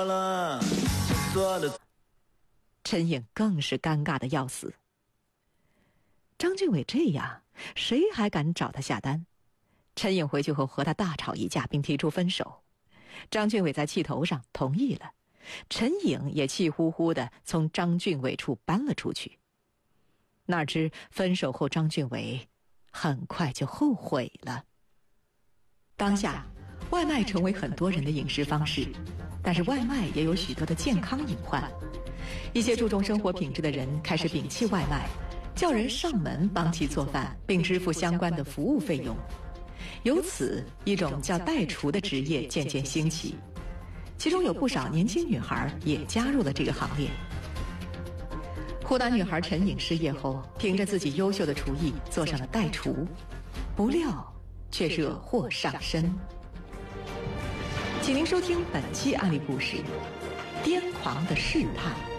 陈颖更是尴尬的要死。张俊伟这样，谁还敢找他下单？陈颖回去后和他大吵一架，并提出分手。张俊伟在气头上同意了，陈颖也气呼呼地从张俊伟处搬了出去。哪知分手后，张俊伟很快就后悔了。当下，外卖成为很多人的饮食方式，但是外卖也有许多的健康隐患。一些注重生活品质的人开始摒弃外卖，叫人上门帮其做饭，并支付相关的服务费用。由此，一种叫代厨的职业渐渐兴起，其中有不少年轻女孩也加入了这个行列。湖南女孩陈颖失业后，凭着自己优秀的厨艺做上了代厨，不料却惹祸上身。请您收听本期案例故事：癫狂的试探。